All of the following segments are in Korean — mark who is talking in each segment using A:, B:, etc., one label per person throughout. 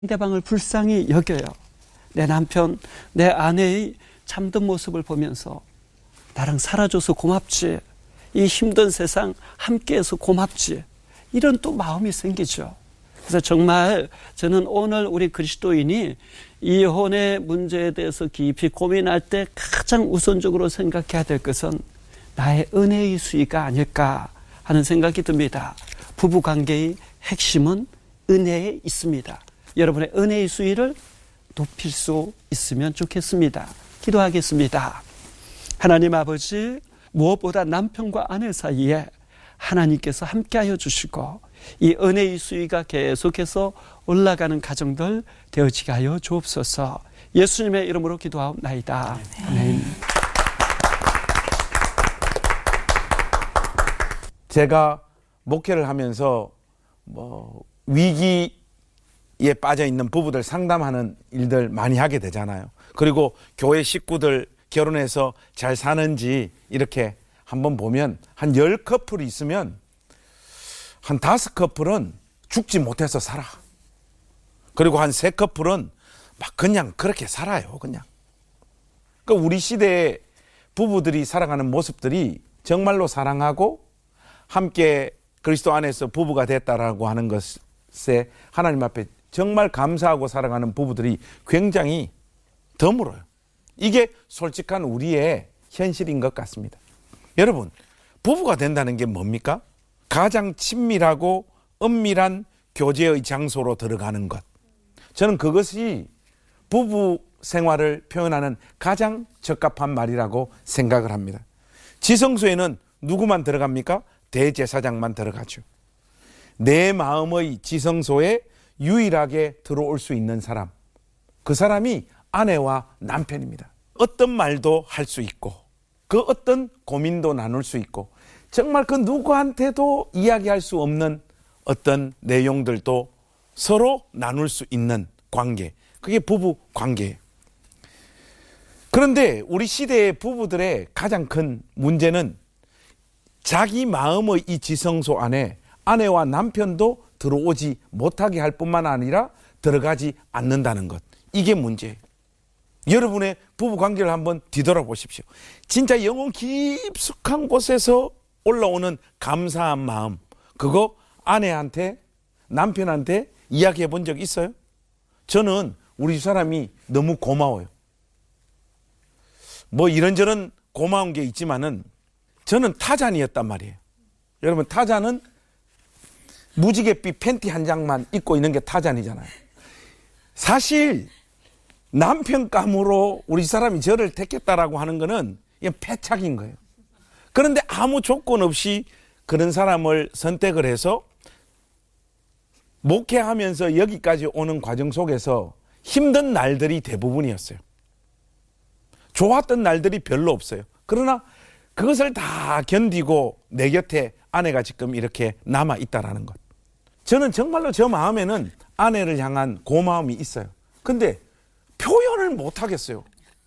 A: 상대방을 불쌍히 여겨요. 내 남편, 내 아내의 참된 모습을 보면서 나랑 살아줘서 고맙지, 이 힘든 세상 함께해서 고맙지, 이런 또 마음이 생기죠. 그래서 정말 저는 오늘 우리 그리스도인이 이혼의 문제에 대해서 깊이 고민할 때 가장 우선적으로 생각해야 될 것은 나의 은혜의 수위가 아닐까 하는 생각이 듭니다. 부부관계의 핵심은 은혜에 있습니다. 여러분의 은혜의 수위를 높일 수 있으면 좋겠습니다. 기도하겠습니다. 하나님 아버지, 무엇보다 남편과 아내 사이에 하나님께서 함께하여 주시고 이 은혜의 수위가 계속해서 올라가는 가정들 되어지게 하여 주옵소서. 예수님의 이름으로 기도하옵나이다. 아멘.
B: 제가 목회를 하면서 위기에 빠져 있는 부부들 상담하는 일들 많이 하게 되잖아요. 그리고 교회 식구들 결혼해서 잘 사는지 이렇게 한번 보면 한 10커플이 있으면 한 5커플은 죽지 못해서 살아. 그리고 한 3커플은 막 그냥 그렇게 살아요. 그냥. 그러니까 우리 시대의 부부들이 살아가는 모습들이 정말로 사랑하고 함께 그리스도 안에서 부부가 됐다라고 하는 것에 하나님 앞에 정말 감사하고 살아가는 부부들이 굉장히 드물어요. 이게 솔직한 우리의 현실인 것 같습니다. 여러분, 부부가 된다는 게 뭡니까? 가장 친밀하고 은밀한 교제의 장소로 들어가는 것. 저는 그것이 부부 생활을 표현하는 가장 적합한 말이라고 생각을 합니다. 지성소에는 누구만 들어갑니까? 대제사장만 들어가죠. 내 마음의 지성소에 유일하게 들어올 수 있는 사람, 그 사람이 아내와 남편입니다. 어떤 말도 할 수 있고 그 어떤 고민도 나눌 수 있고 정말 그 누구한테도 이야기할 수 없는 어떤 내용들도 서로 나눌 수 있는 관계, 그게 부부 관계예요. 그런데 우리 시대의 부부들의 가장 큰 문제는 자기 마음의 이 지성소 안에 아내와 남편도 들어오지 못하게 할 뿐만 아니라 들어가지 않는다는 것, 이게 문제예요. 여러분의 부부 관계를 한번 뒤돌아보십시오. 진짜 영혼 깊숙한 곳에서 올라오는 감사한 마음, 그거 아내한테, 남편한테 이야기해 본 적 있어요? 저는 우리 사람이 너무 고마워요. 뭐 이런저런 고마운 게 있지만은 저는 타잔이었단 말이에요. 여러분, 타잔은 무지갯빛 팬티 한 장만 입고 있는 게 타잔이잖아요. 사실 남편감으로 우리 사람이 저를 택했다라고 하는 거는 이건 패착인 거예요. 그런데 아무 조건 없이 그런 사람을 선택을 해서 목회하면서 여기까지 오는 과정 속에서 힘든 날들이 대부분이었어요. 좋았던 날들이 별로 없어요. 그러나 그것을 다 견디고 내 곁에 아내가 지금 이렇게 남아 있다라는 것. 저는 정말로 저 마음에는 아내를 향한 고마움이 있어요. 근데 표현을 못 하겠어요.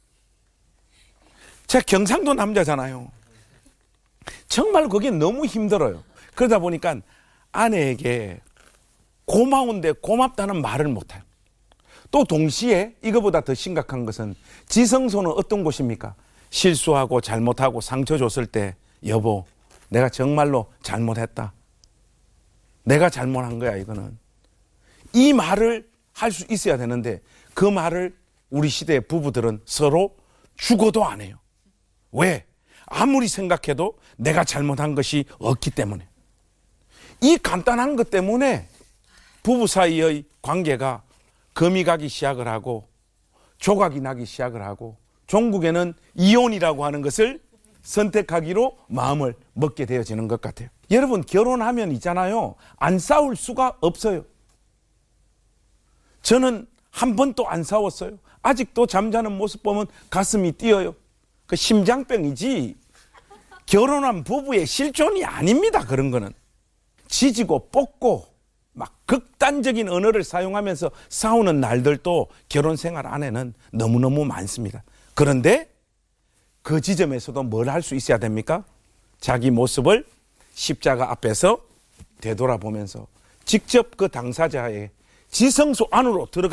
B: 제가 경상도 남자잖아요. 정말 그게 너무 힘들어요. 그러다 보니까 아내에게 고마운데 고맙다는 말을 못해요. 또 동시에 이거보다 더 심각한 것은 지성소는 어떤 곳입니까? 실수하고 잘못하고 상처 줬을 때 여보, 내가 정말로 잘못했다. 내가 잘못한 거야 이거는. 이 말을 할 수 있어야 되는데 그 말을 우리 시대의 부부들은 서로 죽어도 안 해요. 왜? 아무리 생각해도 내가 잘못한 것이 없기 때문에. 이 간단한 것 때문에 부부 사이의 관계가 금이 가기 시작을 하고 조각이 나기 시작을 하고 종국에는 이혼이라고 하는 것을 선택하기로 마음을 먹게 되어지는 것 같아요. 여러분, 결혼하면 있잖아요, 안 싸울 수가 없어요. 저는 한 번도 안 싸웠어요. 아직도 잠자는 모습 보면 가슴이 뛰어요. 그 심장병이지 결혼한 부부의 실존이 아닙니다. 그런 거는 지지고 볶고 막 극단적인 언어를 사용하면서 싸우는 날들도 결혼 생활 안에는 너무너무 많습니다. 그런데 그 지점에서도 뭘 할 수 있어야 됩니까? 자기 모습을 십자가 앞에서 되돌아보면서 직접 그 당사자의 지성소 안으로 들어가